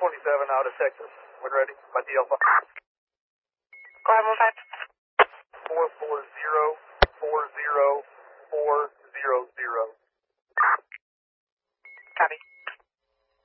out of Texas. When ready, by DL5. Go ahead, 15. 440-40400. Copy.